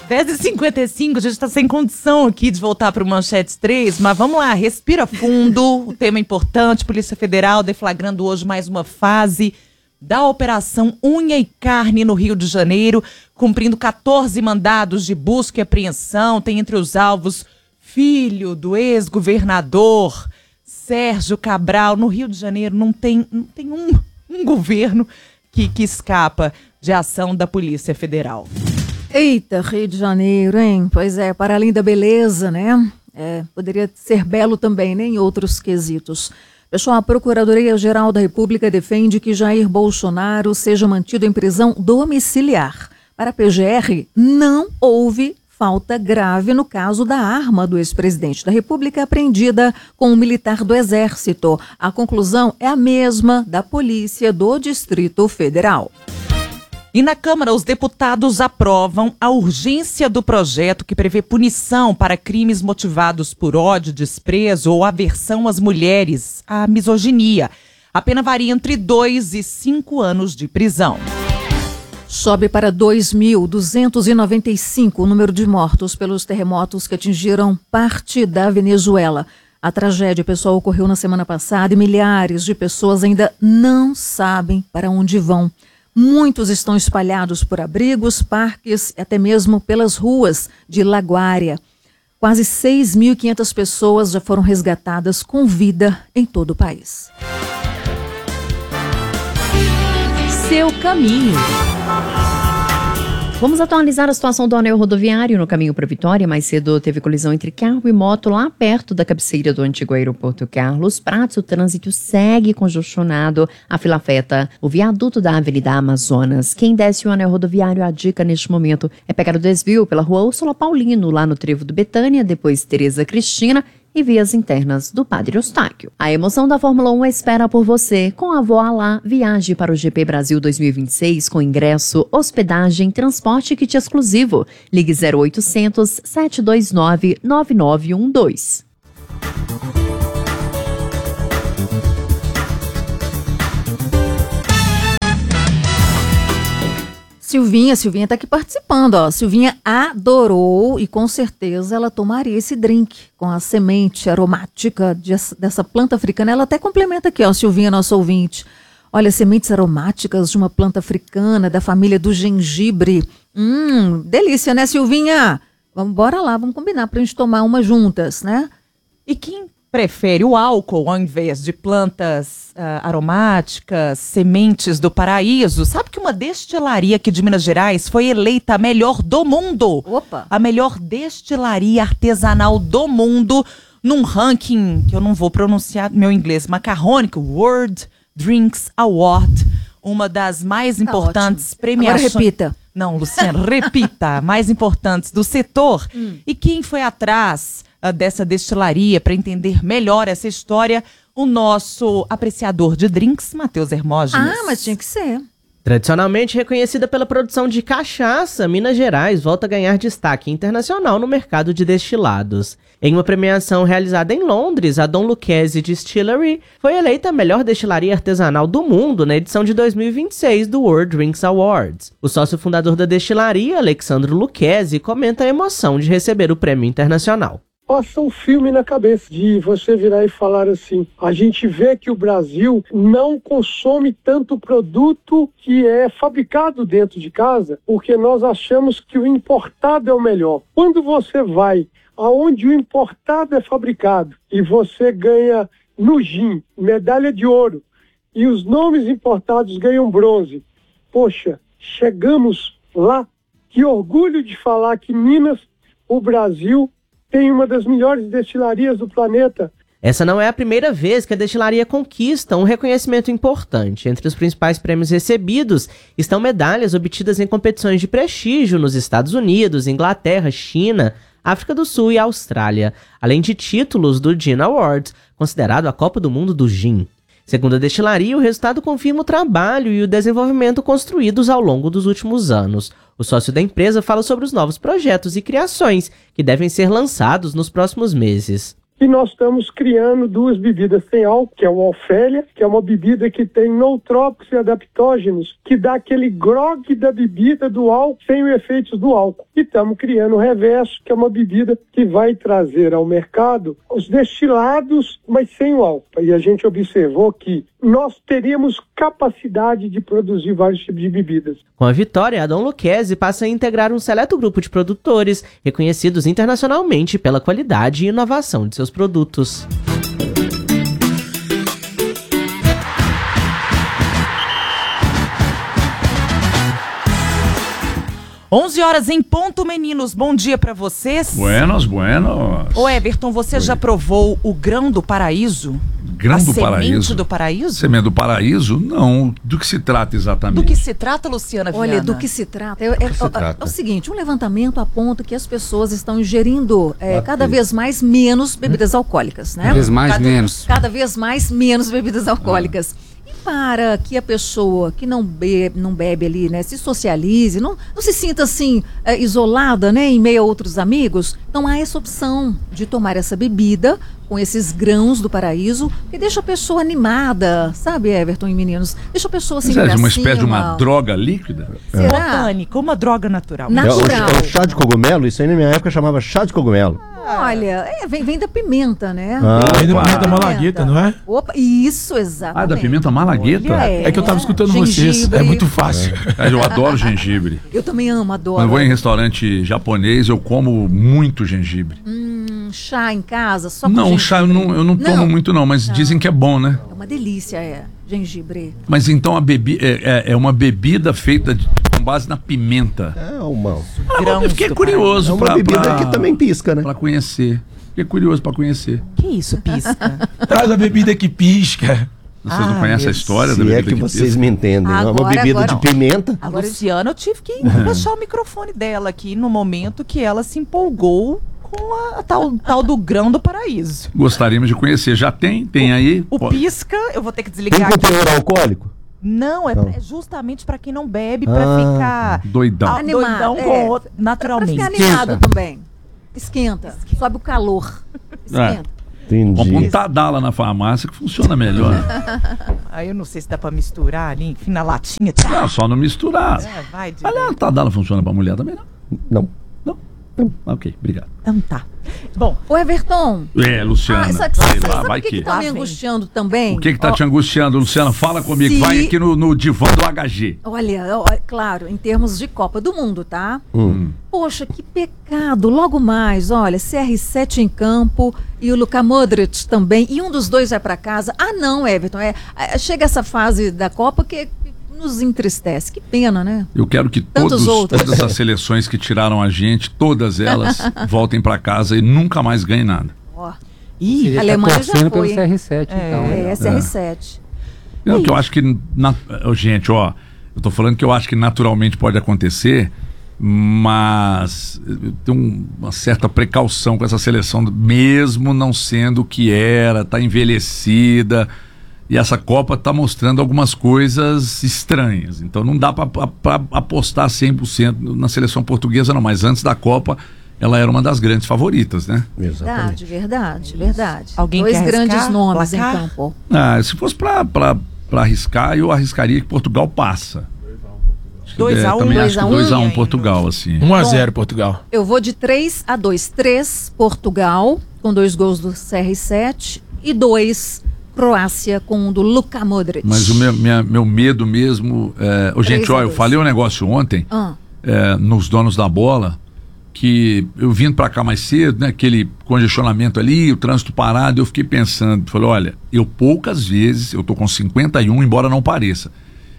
10h55, a gente está sem condição aqui de voltar para o Manchetes 3, mas vamos lá, respira fundo, o tema é importante, Polícia Federal deflagrando hoje mais uma fase da Operação Unha e Carne no Rio de Janeiro, cumprindo 14 mandados de busca e apreensão, tem entre os alvos filho do ex-governador Sérgio Cabral. No Rio de Janeiro não tem um governo que escapa de ação da Polícia Federal. Eita, Rio de Janeiro, hein? Pois é, para além da beleza, né? Poderia ser belo também, né? Em outros quesitos. Pessoal, a Procuradoria-Geral da República defende que Jair Bolsonaro seja mantido em prisão domiciliar. Para a PGR, não houve falta grave no caso da arma do ex-presidente da República apreendida com um militar do Exército. A conclusão é a mesma da Polícia do Distrito Federal. E na Câmara, os deputados aprovam a urgência do projeto que prevê punição para crimes motivados por ódio, desprezo ou aversão às mulheres, a misoginia. A pena varia entre 2 e 5 anos de prisão. Sobe para 2.295 o número de mortos pelos terremotos que atingiram parte da Venezuela. A tragédia, pessoal, ocorreu na semana passada e milhares de pessoas ainda não sabem para onde vão. Muitos estão espalhados por abrigos, parques e até mesmo pelas ruas de La Guaira. Quase 6.500 pessoas já foram resgatadas com vida em todo o país. Seu caminho. Vamos atualizar a situação do anel rodoviário no caminho para Vitória. Mais cedo teve colisão entre carro e moto lá perto da cabeceira do antigo aeroporto Carlos Prates. O trânsito segue congestionado. A fila afeta o viaduto da Avenida Amazonas. Quem desce o anel rodoviário, a dica neste momento é pegar o desvio pela rua Úrsula Paulino, lá no trevo do Betânia, depois Tereza Cristina e vias internas do Padre Eustáquio. A emoção da Fórmula 1 espera por você. Com a Voalá, viaje para o GP Brasil 2026 com ingresso, hospedagem, transporte e kit exclusivo. Ligue 0800 729 9912. Silvinha tá aqui participando, ó. Silvinha adorou e com certeza ela tomaria esse drink com a semente aromática dessa planta africana. Ela até complementa aqui, ó, Silvinha, nosso ouvinte. Olha, sementes aromáticas de uma planta africana da família do gengibre. Delícia, né, Silvinha? Bora lá, vamos combinar pra gente tomar uma juntas, né? E quem prefere o álcool ao invés de plantas aromáticas, sementes do paraíso, sabe que uma destilaria aqui de Minas Gerais foi eleita a melhor do mundo? Opa! A melhor destilaria artesanal do mundo num ranking que eu não vou pronunciar meu inglês macarrônico, World Drinks Award, uma das mais importantes premiações. Agora repita. Não, Luciana, repita, mais importantes do setor. E quem foi atrás dessa destilaria para entender melhor essa história? O nosso apreciador de drinks, Matheus Hermógenes. Mas tinha que ser. Tradicionalmente reconhecida pela produção de cachaça, Minas Gerais volta a ganhar destaque internacional no mercado de destilados. Em uma premiação realizada em Londres, a Dom Lucchese Distillery foi eleita a melhor destilaria artesanal do mundo na edição de 2026 do World Drinks Awards. O sócio fundador da destilaria, Alexandro Lucchese, comenta a emoção de receber o prêmio internacional. Passa um filme na cabeça de você virar e falar assim, a gente vê que o Brasil não consome tanto produto que é fabricado dentro de casa, porque nós achamos que o importado é o melhor. Quando você vai aonde o importado é fabricado e você ganha no gin medalha de ouro e os nomes importados ganham bronze, poxa, chegamos lá. Que orgulho de falar que Minas, o Brasil, tem uma das melhores destilarias do planeta. Essa não é a primeira vez que a destilaria conquista um reconhecimento importante. Entre os principais prêmios recebidos estão medalhas obtidas em competições de prestígio nos Estados Unidos, Inglaterra, China, África do Sul e Austrália, além de títulos do Gin Awards, considerado a Copa do Mundo do Gin. Segundo a destilaria, o resultado confirma o trabalho e o desenvolvimento construídos ao longo dos últimos anos. O sócio da empresa fala sobre os novos projetos e criações que devem ser lançados nos próximos meses. e nós estamos criando 2 bebidas sem álcool, que é o Ofélia, que é uma bebida que tem nootrópicos e adaptógenos, que dá aquele grog da bebida do álcool sem os efeitos do álcool. E estamos criando o Reverso, que é uma bebida que vai trazer ao mercado os destilados, mas sem o álcool. E a gente observou que nós teríamos capacidade de produzir vários tipos de bebidas. Com a vitória, a Dom Lucchese passa a integrar um seleto grupo de produtores reconhecidos internacionalmente pela qualidade e inovação de seus produtos. Onze horas em ponto, meninos. Bom dia pra vocês. Buenos. Ô Everton, você já provou o grão do paraíso? Grão do paraíso? Semente do paraíso? Semente do paraíso? Não. Do que se trata exatamente? Do que se trata, Luciana Viana? Olha, do que se trata? É o seguinte, um levantamento aponta que as pessoas estão ingerindo cada vez mais menos bebidas alcoólicas, né? Cada vez mais menos. Cada vez mais menos bebidas alcoólicas. E para que a pessoa que não bebe ali, né, se socialize, não se sinta assim, isolada, né, em meio a outros amigos, então há essa opção de tomar essa bebida com esses grãos do paraíso, que deixa a pessoa animada, sabe, Everton e meninos? Deixa a pessoa assim, é uma espécie de uma droga líquida? Botânica, uma droga natural. Natural. É o chá de cogumelo, isso aí na minha época chamava chá de cogumelo. Olha, vem da pimenta, né? Vem da pimenta malagueta, não é? Opa, isso, exatamente. Ah, da pimenta malagueta? É que eu tava escutando vocês, é muito fácil. Eu adoro gengibre. Eu também adoro. Quando eu vou em restaurante japonês, eu como muito gengibre. Chá em casa, só com Não, gengibre. chá eu não tomo muito não, mas dizem que é bom, né? É uma delícia, gengibre. Mas então é uma bebida feita com base na pimenta. Eu fiquei curioso. É uma bebida que também pisca, né? Pra conhecer. Fiquei curioso pra conhecer. Que isso, pisca? Traz a bebida que pisca. Vocês não conhecem a história da Se bebida é que vocês pisca? me entendem. É uma bebida de pimenta. A Luciana, eu tive que baixar o microfone dela aqui no momento que ela se empolgou com a tal do grão do paraíso. Gostaríamos de conhecer. Já tem aí? O pisca, eu vou ter que desligar Tem conteúdo alcoólico? Não, é justamente pra quem não bebe, pra ficar doidão. Doidão com o outro, naturalmente. Pra ficar animado também. Esquenta. Sobe o calor. Esquenta. Entendi. Compra um Tadala na farmácia que funciona melhor. Aí eu não sei se dá pra misturar ali, enfim, na latinha. Não, só não misturar. Vai, Aliás, Tadala funciona pra mulher também, não? Não. Ok, obrigado. Então tá. Bom, Ô Everton. Luciana. Sabe o que tá me angustiando também? O que tá te angustiando, Luciana? Fala comigo. Vai aqui no divã do HG. Olha, claro, em termos de Copa do Mundo, tá? Poxa, que pecado. Logo mais, olha, CR7 em campo e o Luka Modric também. E um dos dois vai pra casa. Ah, não, Everton. Chega essa fase da Copa que nos entristece. Que pena, né? Eu quero que todas as seleções que tiraram a gente, todas elas, voltem pra casa e nunca mais ganhem nada. Ih, a Alemanha já foi. Pelo CR7, então. CR7. Que eu acho que... Gente, eu tô falando que eu acho que naturalmente pode acontecer, mas eu tenho uma certa precaução com essa seleção, mesmo não sendo o que era, tá envelhecida... E essa Copa está mostrando algumas coisas estranhas. Então não dá para apostar 100% na seleção portuguesa, não. Mas antes da Copa, ela era uma das grandes favoritas, né? Verdade. Alguém Dois quer grandes arriscar? nomes Placar? em campo. Se fosse para arriscar, eu arriscaria que Portugal passa. 2-1. Também acho que 2-1 Portugal, assim. 1-0 Portugal. Eu vou de 3-2. 3 Portugal, com 2 gols do CR7 e 2 Croácia com o do Luka Modric. Mas o meu medo mesmo... gente, eu falei um negócio ontem, nos donos da bola, que eu vindo para cá mais cedo, né, aquele congestionamento ali, o trânsito parado, eu fiquei pensando, falei, olha, eu poucas vezes, eu tô com 51, embora não pareça,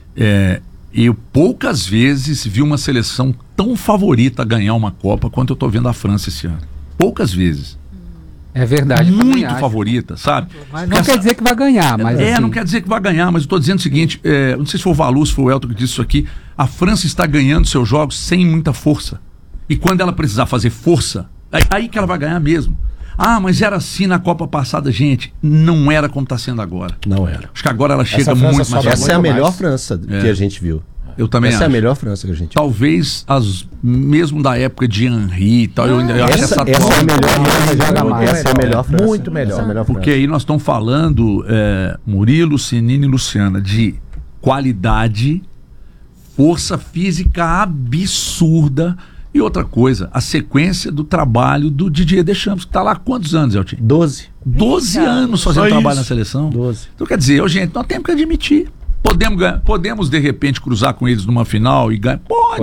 eu poucas vezes vi uma seleção tão favorita a ganhar uma Copa quanto eu tô vendo a França esse ano. Poucas vezes. É verdade. Muito favorita, sabe? Mas não quer dizer que vai ganhar, mas assim... não quer dizer que vai ganhar, mas eu estou dizendo o seguinte, não sei se foi o Valu, se foi o Elton que disse isso aqui, a França está ganhando seus jogos sem muita força. E quando ela precisar fazer força, aí que ela vai ganhar mesmo. Ah, mas era assim na Copa passada, gente. Não era como está sendo agora. Não era. Acho que agora ela chega muito mais. Essa é a melhor França que a gente viu. Eu também essa acho. é a melhor França que a gente... Talvez mesmo da época de Henry e tal, eu acho essa atual... Essa é a melhor França. Muito melhor. Essa é a melhor Porque aí nós estamos falando, Murilo, Senini e Luciana, de qualidade, força física absurda. E outra coisa, a sequência do trabalho do Didier Deschamps, que está lá há quantos anos, Elton? 12 anos fazendo trabalho na seleção. 12. Então quer dizer, gente, nós temos que admitir. Podemos de repente cruzar com eles numa final e ganhar?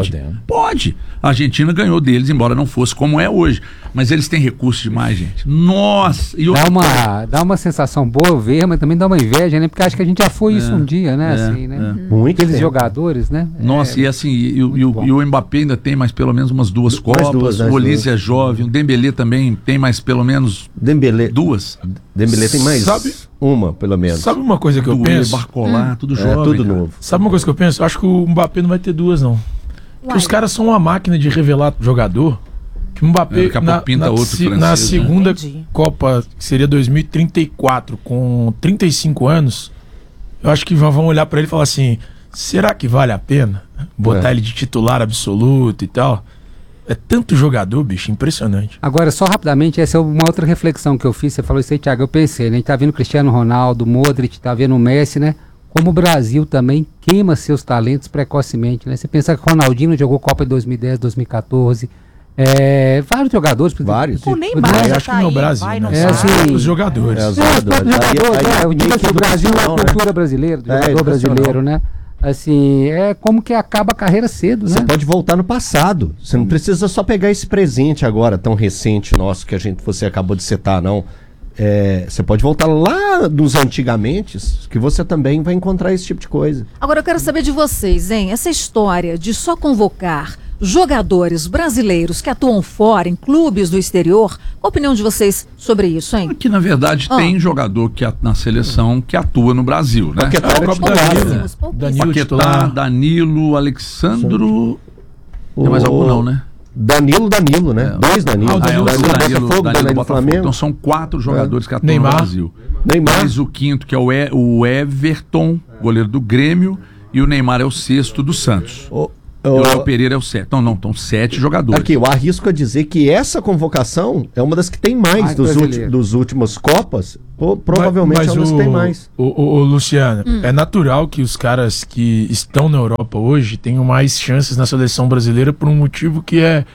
Pode. A Argentina ganhou deles, embora não fosse como é hoje. Mas eles têm recursos demais, gente. Nossa! E dá uma sensação boa ver, mas também dá uma inveja, né? Porque acho que a gente já foi isso um dia, né? Assim, né? Muito Aqueles jogadores, né? Nossa, e assim, e o Mbappé ainda tem mais pelo menos umas duas Copas. O Olise é jovem, o Dembélé também tem mais pelo menos duas. Dembélé tem mais uma, pelo menos. Sabe uma coisa que eu penso? Barcolar, tudo jovem. Tudo cara. novo. Sabe uma coisa que eu penso? Eu acho que o Mbappé não vai ter duas, não. Porque os caras são uma máquina de revelar jogador. Que o Mbappé, daqui a pouco pinta outro francês, na segunda Entendi. Copa, que seria 2034, com 35 anos, eu acho que vão olhar pra ele e falar assim, será que vale a pena botar ele de titular absoluto e tal? É tanto jogador, bicho, impressionante. Agora, só rapidamente, essa é uma outra reflexão que eu fiz. Você falou isso aí, Thiago, eu pensei, né? A gente tá vendo Cristiano Ronaldo, Modric, tá vendo o Messi, né? Como o Brasil também queima seus talentos precocemente, né? Você pensa que o Ronaldinho jogou Copa de 2010, 2014... vários jogadores. Vários. O Neymar já acho tá que no aí, Brasil, vai, né? não assim, Os jogadores. os jogadores. O time do Brasil é a cultura brasileira, do jogador brasileiro, né? Assim, é como que acaba a carreira cedo, Você né? pode voltar no passado. Você não precisa só pegar esse presente agora, tão recente nosso, que você acabou de citar, não. Você pode voltar lá nos antigamente, que você também vai encontrar esse tipo de coisa. Agora eu quero saber de vocês, hein? Essa história de só convocar jogadores brasileiros que atuam fora, em clubes do exterior, qual a opinião de vocês sobre isso, hein? Aqui, na verdade, tem jogador na seleção que atua no Brasil, né? Paquetá era titular. Danilo Paquetá, titular. Danilo, Alexandro... Tem mais algum não, né? Danilo, né? 2 Danilo. Danilo, Danilo Botafogo. Flamengo. Então são 4 jogadores que atuam Neymar. no Brasil. Neymar. Mais o quinto, que é o Everton, goleiro do Grêmio, e o Neymar é o sexto do Santos. E o Léo Pereira é o 7. Não, estão 7 jogadores. Aqui, eu arrisco a dizer que essa convocação é uma das que tem mais dos últimos Copas. Provavelmente é uma das que tem mais. Luciano, é natural que os caras que estão na Europa hoje tenham mais chances na seleção brasileira por um motivo que é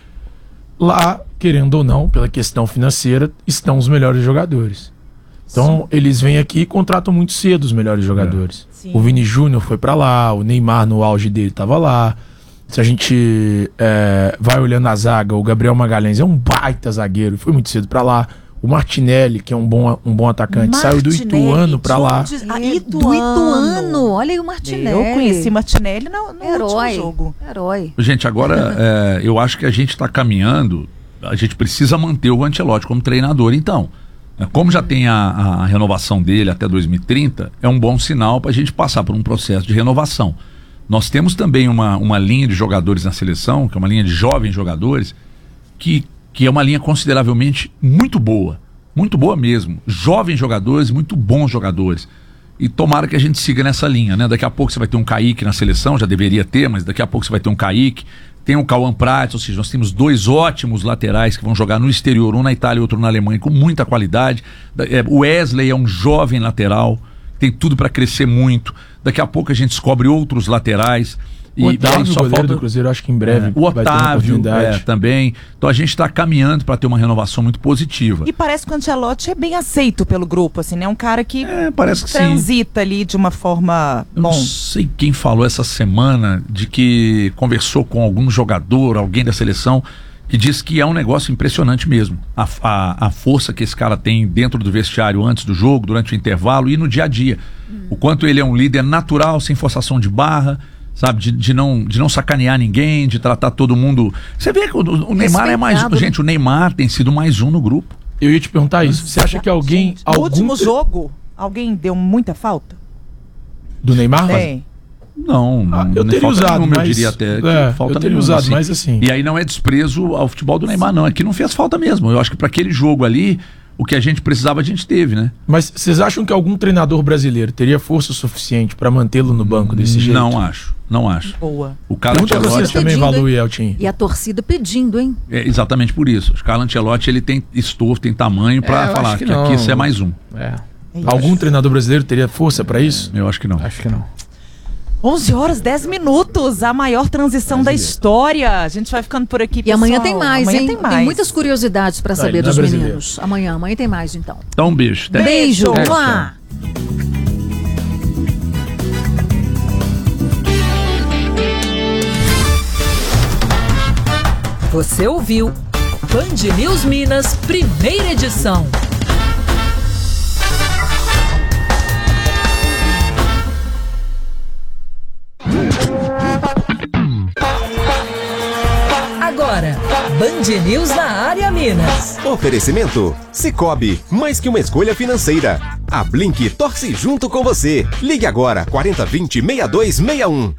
lá, querendo ou não, pela questão financeira, estão os melhores jogadores. Então, eles vêm aqui e contratam muito cedo os melhores jogadores. O Vini Júnior foi pra lá, o Neymar no auge dele estava lá. Se a gente vai olhando a zaga, o Gabriel Magalhães é um baita zagueiro, foi muito cedo pra lá. O Martinelli, que é um bom atacante, saiu do Ituano pra lá. Do Ituano, olha aí o Martinelli. Eu conheci Martinelli no último jogo. Herói. Gente, agora eu acho que a gente está caminhando, a gente precisa manter o Ancelotti como treinador, então. Como já tem a renovação dele até 2030, é um bom sinal para a gente passar por um processo de renovação. Nós temos também uma linha de jogadores na seleção, que é uma linha de jovens jogadores, que é uma linha consideravelmente muito boa mesmo. Jovens jogadores, muito bons jogadores. E tomara que a gente siga nessa linha, né? Daqui a pouco você vai ter um Kaique na seleção, já deveria ter, mas daqui a pouco você vai ter um Kaique. Tem o Cauã Prats, ou seja, nós temos 2 ótimos laterais que vão jogar no exterior, um na Itália e outro na Alemanha, com muita qualidade. O Wesley é um jovem lateral, tem tudo para crescer muito. Daqui a pouco a gente descobre outros laterais. O Otávio, só falta do Cruzeiro, acho que em breve o Otávio vai ter uma também. Então a gente está caminhando para ter uma renovação muito positiva. E parece que o Ancelotti é bem aceito pelo grupo, assim, né? Um cara que parece que transita ali de uma forma Não sei quem falou essa semana de que conversou com algum jogador, alguém da seleção, que diz que é um negócio impressionante mesmo. A força que esse cara tem dentro do vestiário antes do jogo, durante o intervalo e no dia a dia. O quanto ele é um líder natural, sem forçação de barra, sabe, de não sacanear ninguém, de tratar todo mundo. Você vê que o Neymar é mais... Gente, o Neymar tem sido mais um no grupo. Eu ia te perguntar isso. Você acha que alguém... No último jogo, alguém deu muita falta? Do Neymar? Não, eu teria usado, nenhuma, mas... eu diria até que falta eu teria nenhuma, usado, assim. mas assim... E aí não é desprezo ao futebol do Neymar, não. É que não fez falta mesmo. Eu acho que para aquele jogo ali, o que a gente precisava, a gente teve, né? Mas vocês acham que algum treinador brasileiro teria força suficiente para mantê-lo no banco desse jeito? Não acho. Boa. O Carlo Pergunta Ancelotti vocês também, Valu e Eltinho. E a torcida pedindo, hein? é exatamente por isso. O Carlo Ancelotti, ele tem estofo, tem tamanho para eu falar acho que que não. aqui isso é mais um. Algum treinador brasileiro teria força para isso? Eu acho que não. Acho que não. 11h10, a maior transição da história. A gente vai ficando por aqui, E pessoal. amanhã tem mais, amanhã hein? Tem mais. Tem muitas curiosidades para saber não é dos brasileiro. meninos. Amanhã tem mais, então. Então, um beijo. Até. Beijo. Beijo. Lá. Você ouviu Band News Minas, primeira edição. Agora, Band News na área Minas. Oferecimento Sicoob, mais que uma escolha financeira. A Blink torce junto com você. Ligue agora 4020-6261.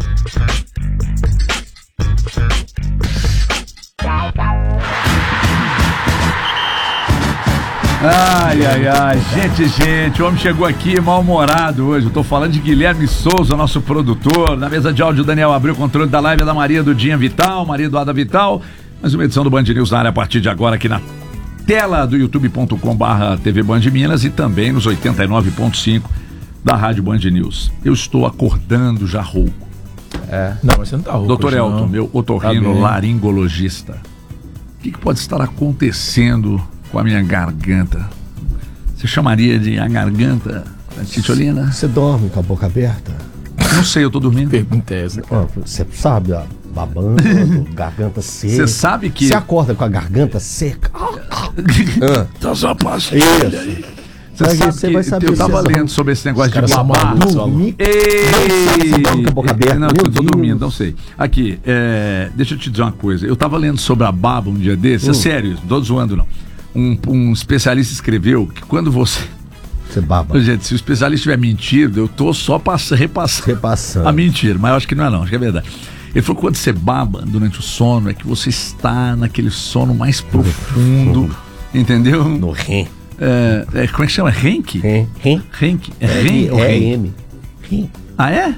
Ai, gente, o homem chegou aqui mal-humorado hoje. Eu tô falando de Guilherme Souza, nosso produtor. Na mesa de áudio, o Daniel abriu o controle da live da Maria do Dinha Vital, Maria Eduarda Vital. Mais uma edição do Band News na área a partir de agora aqui na tela do youtube.com/TV Band Minas e também nos 89.5 da Rádio Band News. Eu estou acordando já rouco. Não, mas você não tá rouco. Doutor hoje, Elton, não. meu Tá otorrino bem. laringologista. O que pode estar acontecendo com a minha garganta? Você chamaria de a garganta da titiolina? Você dorme com a boca aberta? Não sei, eu tô dormindo. Pergunta é essa. Ó, você sabe, ó, babando, garganta seca. Você sabe que... Você acorda com a garganta seca? Tá só passo. Isso. Você Mas sabe você que vai saber eu tava se lendo sobre esse negócio de caras são babar. malucos. Dormir Ei! com a boca aberta, Não, meu eu tô Deus. dormindo, não sei. Aqui, deixa eu te dizer uma coisa. Eu tava lendo sobre a baba um dia desses. É sério, não tô zoando não. Um especialista escreveu que quando você... Você baba. Gente, se o especialista estiver mentindo, eu tô só repassando a mentira, mas eu acho que não é não, acho que é verdade. Ele falou que quando você baba durante o sono, é que você está naquele sono mais profundo, entendeu? No REM. Como é que chama? Renk? REM. Renk? É REM ou REM? M. REM. Ah, é?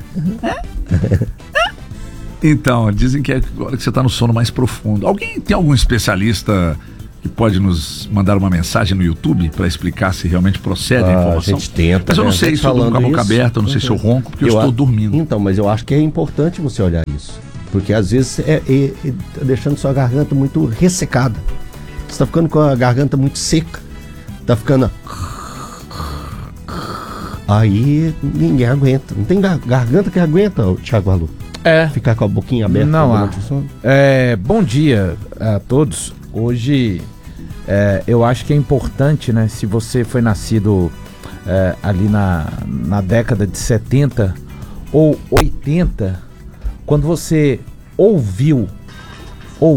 Então, dizem que é agora que você está no sono mais profundo. Tem algum especialista que pode nos mandar uma mensagem no YouTube para explicar se realmente procede a informação? A gente tenta. Mas eu não né? sei se eu durmo com a boca aberta, eu não sei se eu ronco, porque eu estou dormindo. Então, mas eu acho que é importante você olhar isso. Porque às vezes tá deixando sua garganta muito ressecada. Você tá ficando com a garganta muito seca. Tá ficando... Aí ninguém aguenta. Não tem garganta que aguenta, Thiago Valu. Ficar com a boquinha aberta. Não há. durante o sono. Bom dia a todos. Hoje eu acho que é importante, né? Se você foi nascido ali na década de 70 ou 80, quando você ouviu